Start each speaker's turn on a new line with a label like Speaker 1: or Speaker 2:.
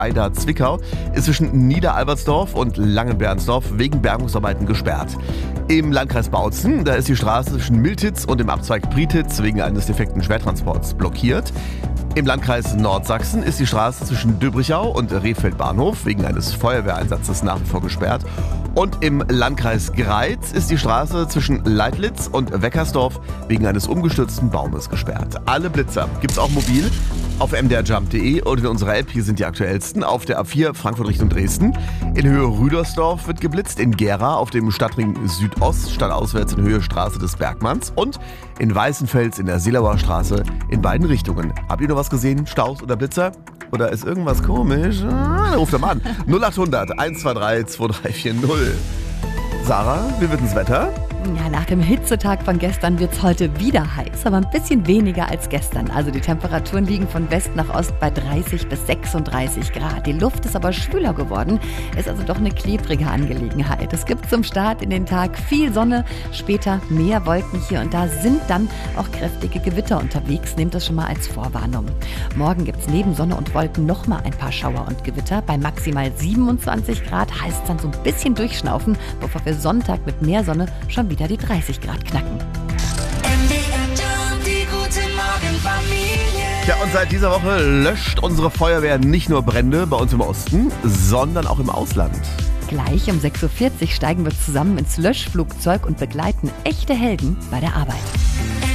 Speaker 1: Eider-Zwickau ist zwischen Niederalbertsdorf und Langenbernsdorf wegen Bergungsarbeiten gesperrt. Im Landkreis Bautzen, da ist die Straße zwischen Miltitz und dem Abzweig Prietitz wegen eines defekten Schwertransports blockiert. Im Landkreis Nordsachsen ist die Straße zwischen Döbrichau und Rehfeld Bahnhof wegen eines Feuerwehreinsatzes nach wie vor gesperrt. Und im Landkreis Greiz ist die Straße zwischen Leidlitz und Weckersdorf wegen eines umgestürzten Baumes gesperrt. Alle Blitzer gibt's auch mobil auf mdrjump.de oder in unserer App. Hier sind die aktuellsten. Auf der A4 Frankfurt Richtung Dresden. In Höhe Rüdersdorf wird geblitzt. In Gera auf dem Stadtring Südost stadtauswärts in Höhe Straße des Bergmanns. Und in Weißenfels in der Seelauer Straße in beiden Richtungen. Habt ihr noch was gesehen? Staus oder Blitzer? Oder ist irgendwas komisch? Dann ruft doch mal an. 0800 123 2340. Sarah, wie wird das Wetter?
Speaker 2: Ja, nach dem Hitzetag von gestern wird es heute wieder heiß, aber ein bisschen weniger als gestern. Also die Temperaturen liegen von West nach Ost bei 30 bis 36 Grad. Die Luft ist aber schwüler geworden, ist also doch eine klebrige Angelegenheit. Es gibt zum Start in den Tag viel Sonne, später mehr Wolken hier und da, sind dann auch kräftige Gewitter unterwegs. Nehmt das schon mal als Vorwarnung. Morgen gibt es neben Sonne und Wolken nochmal ein paar Schauer und Gewitter. Bei maximal 27 Grad heißt es dann so ein bisschen durchschnaufen, bevor wir Sonntag mit mehr Sonne schon wieder die 30 Grad knacken.
Speaker 1: Ja, und seit dieser Woche löscht unsere Feuerwehr nicht nur Brände bei uns im Osten, sondern auch im Ausland.
Speaker 2: Gleich um 6.40 Uhr steigen wir zusammen ins Löschflugzeug und begleiten echte Helden bei der Arbeit.